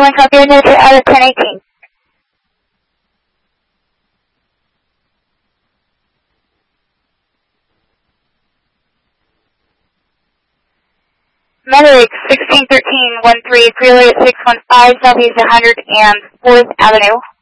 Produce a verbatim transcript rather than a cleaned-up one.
one, copy and note out of ten eighteen. Medic sixteen thirteen one three, clearly at six one five Southeast one hundred fourth Avenue.